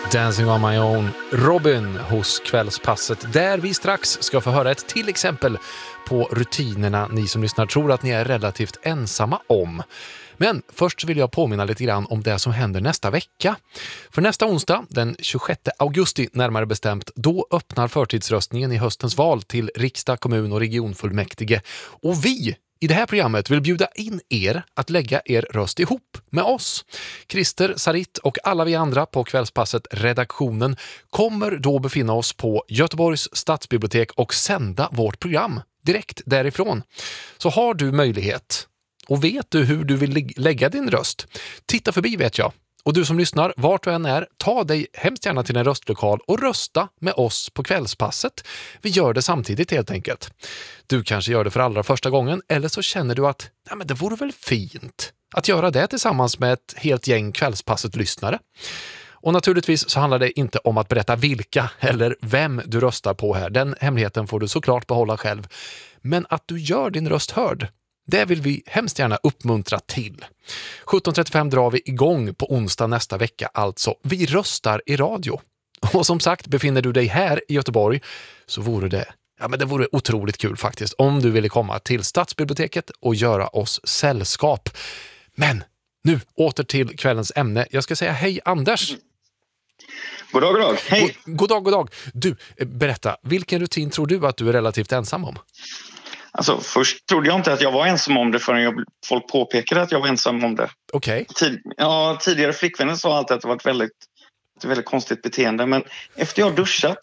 Dancing on my own, Robin hos Kvällspasset, där vi strax ska få höra ett till exempel på rutinerna ni som lyssnar tror att ni är relativt ensamma om. Men först vill jag påminna lite grann om det som händer nästa vecka. För nästa onsdag, den 26 augusti närmare bestämt, då öppnar förtidsröstningen i höstens val till riksdag, kommun och regionfullmäktige. Och vi i det här programmet vill bjuda in er att lägga er röst ihop med oss. Christer, Sarit och alla vi andra på Kvällspasset-redaktionen kommer då befinna oss på Göteborgs stadsbibliotek och sända vårt program direkt därifrån. Så har du möjlighet och vet du hur du vill lägga din röst, titta förbi vet jag. Och du som lyssnar, vart du än är, ta dig hemskt gärna till en röstlokal och rösta med oss på Kvällspasset. Vi gör det samtidigt helt enkelt. Du kanske gör det för allra första gången, eller så känner du att men det vore väl fint att göra det tillsammans med ett helt gäng Kvällspasset-lyssnare. Och naturligtvis så handlar det inte om att berätta vilka eller vem du röstar på här. Den hemligheten får du såklart behålla själv. Men att du gör din röst hörd, det vill vi hemskt gärna uppmuntra till. 17.35 drar vi igång på onsdag nästa vecka alltså. Vi röstar i radio. Och som sagt, befinner du dig här i Göteborg så vore det otroligt kul faktiskt om du ville komma till Stadsbiblioteket och göra oss sällskap. Men nu åter till kvällens ämne. Jag ska säga hej Anders. God dag. Hej. God dag. Du, berätta, vilken rutin tror du att du är relativt ensam om? Alltså, först trodde jag inte att jag var ensam om det förrän folk påpekade att jag var ensam om det. Okej. Tidigare flickvänner sa alltid att det var ett väldigt konstigt beteende. Men efter jag duschat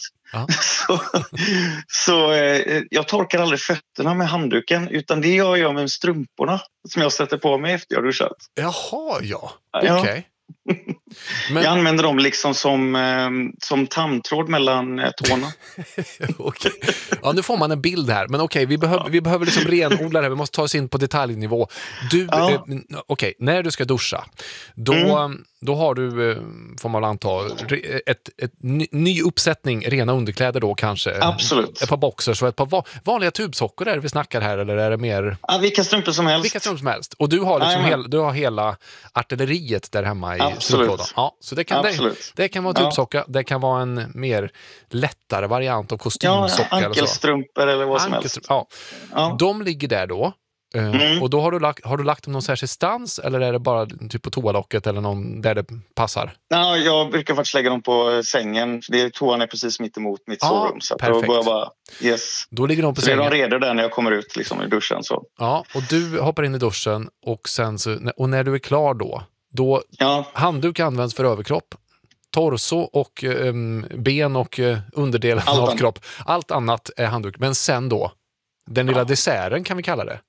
så jag torkar aldrig fötterna med handduken. Utan det gör jag med strumporna som jag sätter på mig efter jag duschat. Jaha, ja. Okej. Men... Jag använder dem liksom som tandtråd mellan tårna. Okej. Ja, nu får man en bild här. Men okej, vi behöver liksom renodla det här. Vi måste ta oss in på detaljnivå. Okej, när du ska duscha, då har du, får man anta, ett ny uppsättning rena underkläder då kanske. Absolut. Ett par boxers och ett par vanliga tubsockor är det vi snackar här, eller är det mer? Ja, vilka strumpor som helst. Och du har liksom du har hela artilleriet där hemma i strumpelådan. Ja, så det kan vara tubsocka, det kan vara en mer lättare variant av kostymsocka eller så. Ankelstrumpor eller vad som helst. Ja. De ligger där då. Och då har du lagt dem någon särskild stans, eller är det bara typ på toalocket eller någon där det passar? Ja, jag brukar faktiskt lägga dem på sängen. Toan är precis mitt emot mitt sovrum. Så perfekt. Då ligger de på sängen. Så är de redo där när jag kommer ut liksom, i duschen. Så. Ja, och du hoppar in i duschen och sen och när du är klar då handduk används för överkropp, torso och ben och underdelen av kropp. Allt annat är handduk. Men sen då, den lilla desserten kan vi kalla det.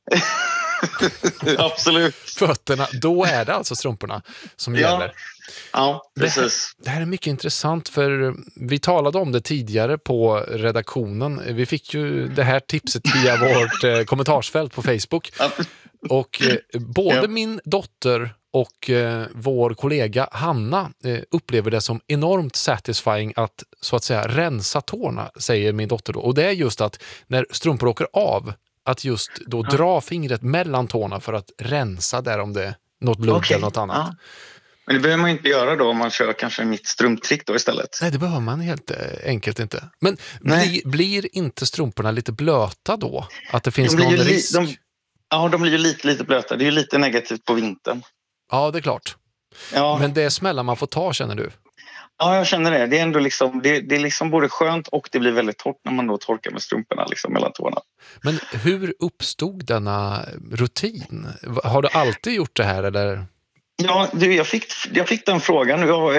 Absolut. Fötterna, då är det alltså strumporna som gäller. Ja, precis. Det här är mycket intressant, för vi talade om det tidigare på redaktionen. Vi fick ju det här tipset via vårt kommentarsfält på Facebook. Och både min dotter och vår kollega Hanna upplever det som enormt satisfying att så att säga rensa tårna, säger min dotter då. Och det är just att när strumpor åker av, att just då dra fingret mellan tårna för att rensa där om det är något ludd eller något annat. Ja. Men det behöver man inte göra då om man kör kanske mitt strumptrick då istället. Nej, det behöver man helt enkelt inte. Men blir inte strumporna lite blöta då? Att det finns någon risk? De blir ju lite blöta. Det är ju lite negativt på vintern. Ja, det är klart. Ja. Men det är smällar man får ta, känner du? Ja, jag känner det. Det är ändå liksom, det är liksom både skönt och det blir väldigt torrt när man då torkar med strumporna liksom mellan tårna. Men hur uppstod denna rutin? Har du alltid gjort det här eller? Ja, jag fick den frågan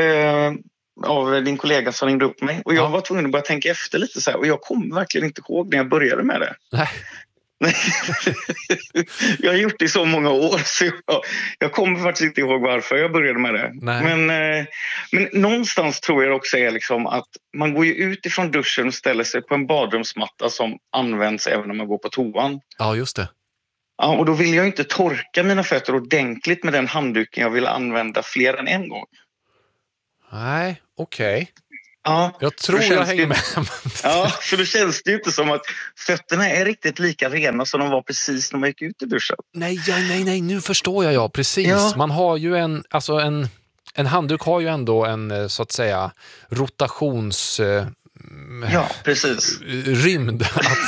av din kollega som ringde upp mig. Och jag var tvungen att börja tänka efter lite så här. Och jag kommer verkligen inte ihåg när jag började med det. Nej. Jag har gjort det i så många år så jag kommer faktiskt inte ihåg varför jag började med det. Men någonstans tror jag också är liksom att man går ju ut ifrån duschen och ställer sig på en badrumsmatta som används även när man går på toan. Ja, just det. Ja, och då vill jag inte torka mina fötter ordentligt med den handduken jag vill använda fler än en gång. Nej, okej. Ja, jag tror jag hänger med. Ja, så då känns det ju inte som att fötterna är riktigt lika rena som de var precis när man gick ut i duschen. Nej, nu förstår jag precis. Ja. Man har ju En handduk har ju ändå en, så att säga, rotations... Ja, precis. Rymd.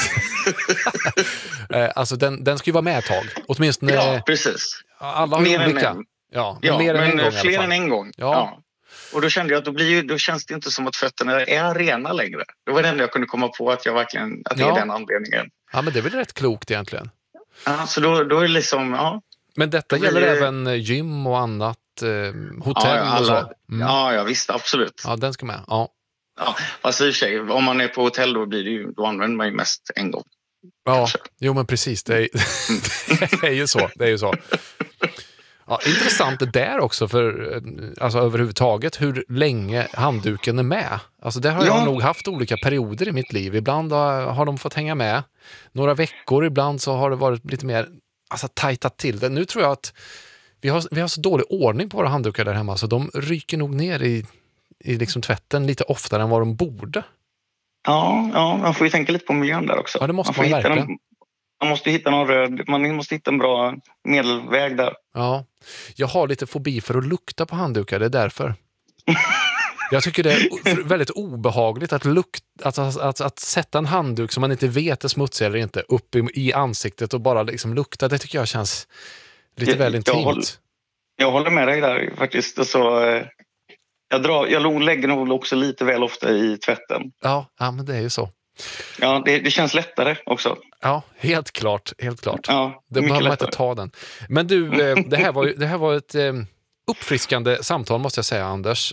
Alltså den ska ju vara med ett tag. Åtminstone... Ja, precis. Alla har mer olika. Än en. Ja, men mer än en gång. Fler än en gång. Ja. Ja. Och då kände jag att då känns det inte som att fötterna är rena längre. Det var det enda jag kunde komma på att det är den anledningen. Ja, men det är väl rätt klokt egentligen. Ja, så då är det liksom, ja. Men detta gäller även gym och annat, hotell och så? Mm. Ja, visst, absolut. Ja, den ska med, ja. Ja, fast i och för sig, om man är på hotell då använder man ju mest en gång. Ja, kanske. Jo men precis, det är ju så. Det är ju så. Ja, intressant det där också för alltså överhuvudtaget hur länge handduken är med. Alltså det har jag nog haft olika perioder i mitt liv. Ibland har de fått hänga med några veckor, ibland så har det varit lite mer tajtat till det. Nu tror jag att vi har så dålig ordning på våra handdukar där hemma så de ryker nog ner i liksom tvätten lite oftare än vad de borde. Ja, man får ju tänka lite på miljön där också. Ja, det måste man verkligen. Man måste hitta man måste hitta en bra medelväg där. Ja, jag har lite fobi för att lukta på handdukar, det är därför. Jag tycker det är väldigt obehagligt att sätta en handduk som man inte vet är smutsig eller inte upp i ansiktet och bara liksom lukta. Det tycker jag känns lite väl intimt. Jag håller med dig där faktiskt. Alltså, jag lägger nog också lite väl ofta i tvätten. Ja, men det är ju så. Ja, det känns lättare också. Ja, helt klart. Ja, det behöver man inte ta den. Men du, det här var ett uppfriskande samtal måste jag säga, Anders.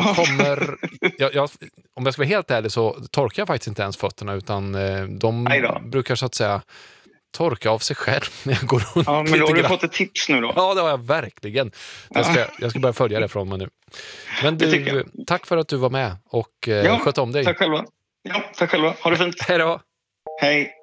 Om jag ska vara helt ärlig så torkar jag faktiskt inte ens fötterna utan de brukar så att säga torka av sig själv när jag går runt. Ja, men då har du fått ett tips nu då. Ja, det har jag verkligen. Jag ska börja följa det från mig nu. Men du, tack för att du var med och sköt om dig. Tack själva. Ja, tack själva. Ha det fint. Hej då. Hej.